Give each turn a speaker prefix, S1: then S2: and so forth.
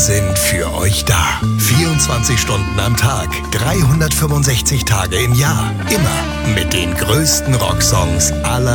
S1: sind für euch da. 24 Stunden am Tag, 365 Tage im Jahr. Immer mit den größten Rocksongs aller